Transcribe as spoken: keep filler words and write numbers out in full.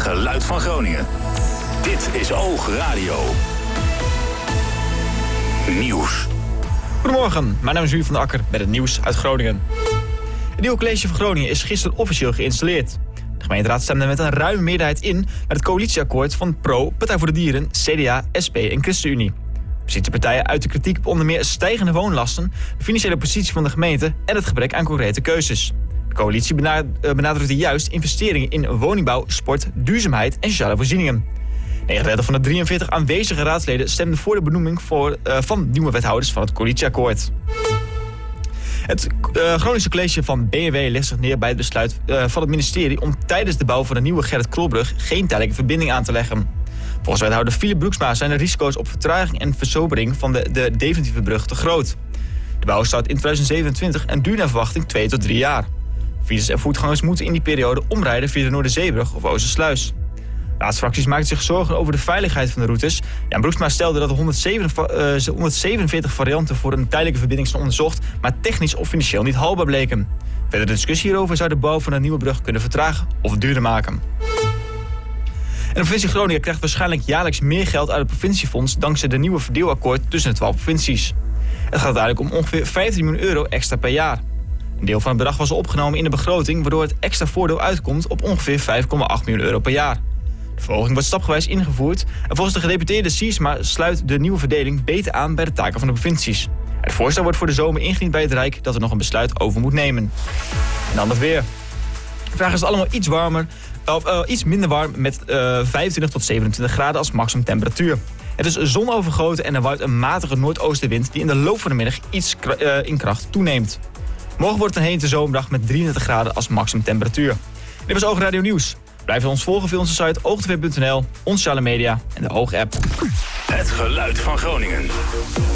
geluid van Groningen. Dit is Oog Radio. Nieuws. Goedemorgen, mijn naam is Jurie van der Akker met het nieuws uit Groningen. Het nieuwe college van Groningen is gisteren officieel geïnstalleerd. De gemeenteraad stemde met een ruime meerderheid in met het coalitieakkoord van Pro, Partij voor de Dieren, C D A, S P en ChristenUnie. Oppositiepartijen uiten kritiek op onder meer stijgende woonlasten, de financiële positie van de gemeente en het gebrek aan concrete keuzes. De coalitie benadrukte juist investeringen in woningbouw, sport, duurzaamheid en sociale voorzieningen. negenendertig van de drieënveertig aanwezige raadsleden stemden voor de benoeming voor, uh, van nieuwe wethouders van het coalitieakkoord. Het uh, Groningse college van B N W legt zich neer bij het besluit uh, van het ministerie om tijdens de bouw van de nieuwe Gerrit Krolbrug geen tijdelijke verbinding aan te leggen. Volgens wethouder Philip Broeksma zijn de risico's op vertraging en verzobering van de, de definitieve brug te groot. De bouw start in tweeduizend zevenentwintig en duurt naar verwachting twee tot drie jaar. Fietsers en voetgangers moeten in die periode omrijden via de Noorderzeebrug of Oostersluis. Raadsfracties maakten zich zorgen over de veiligheid van de routes. Ja, Broeksma stelde dat er honderdzevenenveertig varianten voor een tijdelijke verbinding zijn onderzocht, maar technisch of financieel niet haalbaar bleken. Verder discussie hierover zou de bouw van een nieuwe brug kunnen vertragen of duurder maken. En de provincie Groningen krijgt waarschijnlijk jaarlijks meer geld uit het provinciefonds dankzij de nieuwe verdeelakkoord tussen de twaalf provincies. Het gaat uiteindelijk om ongeveer vijftien miljoen euro extra per jaar. Een deel van het bedrag was opgenomen in de begroting, waardoor het extra voordeel uitkomt op ongeveer vijf komma acht miljoen euro per jaar. De verhoging wordt stapgewijs ingevoerd en volgens de gedeputeerde Siersma sluit de nieuwe verdeling beter aan bij de taken van de provincies. Het voorstel wordt voor de zomer ingediend bij het Rijk dat er nog een besluit over moet nemen. En dan het weer. Vandaag is het allemaal iets warmer, of uh, iets minder warm met uh, vijfentwintig tot zevenentwintig graden als maximum temperatuur. Het is zonovergoten en er waait een matige noordoostenwind die in de loop van de middag iets uh, in kracht toeneemt. Morgen wordt het een hete zomerdag met drieëndertig graden als maximum temperatuur. Dit was Oog Radio Nieuws. Blijf ons volgen via onze site oogtv punt n l, onze sociale media en de Oog-app. Het geluid van Groningen.